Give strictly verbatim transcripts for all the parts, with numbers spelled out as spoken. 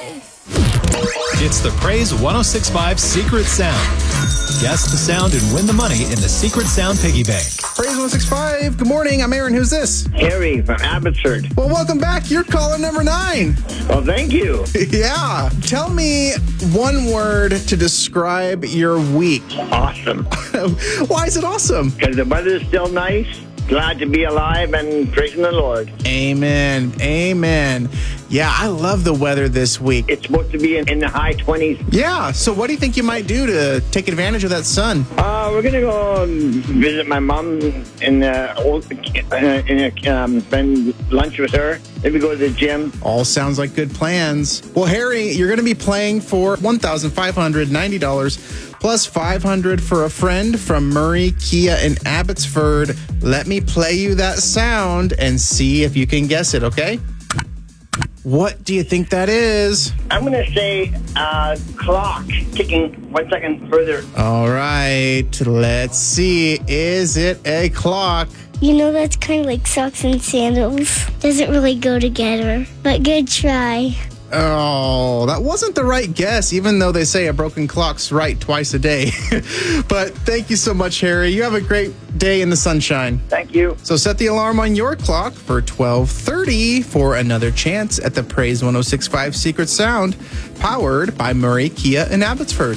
It's the Praise one oh six point five Secret Sound. Guess the sound and win the money in the Secret Sound Piggy Bank. Praise one oh six point five. Good morning. I'm Aaron. Who's this? Harry from Abbotsford. Well, welcome back. You're caller number nine. Well, thank you. Yeah. Tell me one word to describe your week. Awesome. Why is it awesome? Because the weather's still nice. Glad to be alive and praising the Lord. Amen. Amen. Yeah, I love the weather this week. It's supposed to be in, in the high twenties. Yeah. So what do you think you might do to take advantage of that sun? Uh, we're going to go visit my mom in the old, uh, in a, um, spend lunch with her. Maybe go to the gym. All sounds like good plans. Well, Harry, you're going to be playing for one thousand five hundred ninety dollars plus five hundred dollars for a friend from Murray Kia in Abbotsford. Let me play you that sound and see if you can guess it, okay? What do you think that is? I'm going to say uh, clock ticking one second further. All right, let's see. Is it a clock? You know, that's kind of like socks and sandals. Doesn't really go together, but good try. Oh, that wasn't the right guess, even though they say a broken clock's right twice a day. But thank you so much, Harry. You have a great day in the sunshine. Thank you. So set the alarm on your clock for twelve thirty for another chance at the Praise one oh six point five Secret Sound, powered by Murray Kia in Abbotsford.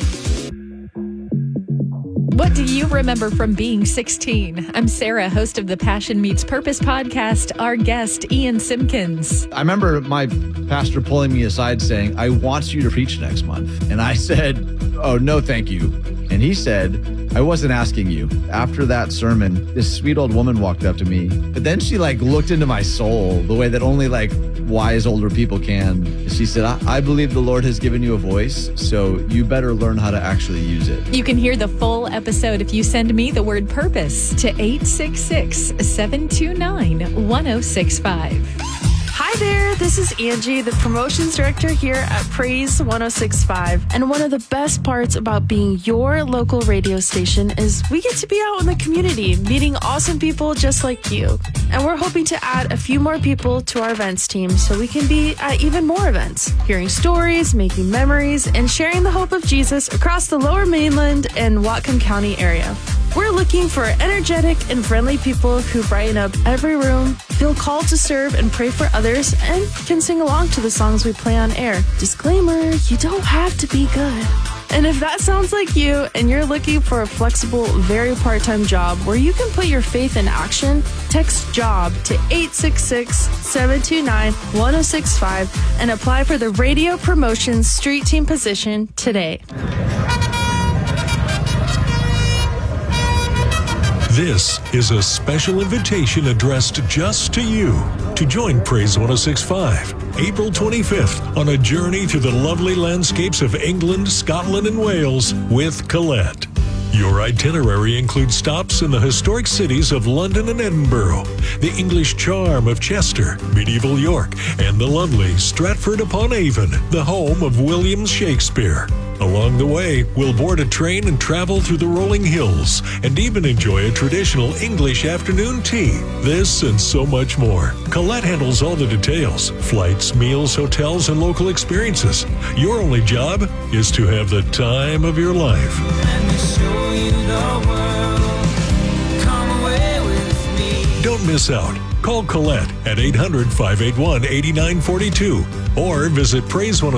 What do you remember from being sixteen? I'm Sarah, host of the Passion Meets Purpose podcast. Our guest, Ian Simpkins. I remember my pastor pulling me aside saying, I want you to preach next month. And I said, oh, no, thank you. And he said, I wasn't asking you. After that sermon, this sweet old woman walked up to me. But then she like looked into my soul the way that only like wise older people can. She said, I, I believe the Lord has given you a voice, so you better learn how to actually use it. You can hear the full episode if you send me the word purpose to eight six six, seven two nine, one oh six five. Hi there, this is Angie, the promotions director here at Praise one oh six point five. And one of the best parts about being your local radio station is we get to be out in the community, meeting awesome people just like you. And we're hoping to add a few more people to our events team so we can be at even more events, hearing stories, making memories, and sharing the hope of Jesus across the Lower Mainland and Whatcom County area. We're looking for energetic and friendly people who brighten up every room, feel called to serve and pray for others, and can sing along to the songs we play on air. Disclaimer, you don't have to be good. And if that sounds like you and you're looking for a flexible, very part-time job where you can put your faith in action, text JOB to eight six six, seven two nine, one oh six five and apply for the Radio Promotions Street Team position today. This is a special invitation addressed just to you to join Praise one oh six point five, April twenty-fifth, on a journey through the lovely landscapes of England, Scotland, and Wales with Colette. Your itinerary includes stops in the historic cities of London and Edinburgh, the English charm of Chester, medieval York, and the lovely Stratford-upon-Avon, the home of William Shakespeare. Along the way, we'll board a train and travel through the rolling hills and even enjoy a traditional English afternoon tea. This and so much more. Colette handles all the details: flights, meals, hotels, and local experiences. Your only job is to have the time of your life. Don't miss out. Call Colette at eight hundred, five eight one, eight nine four two or visit praise one